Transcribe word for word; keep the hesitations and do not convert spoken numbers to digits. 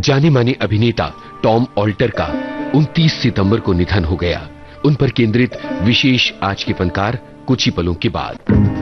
जाने माने अभिनेता टॉम ऑल्टर का उनतीस सितंबर को निधन हो गया। उन पर केंद्रित विशेष आज के फनकार कुछ ही पलों के बाद।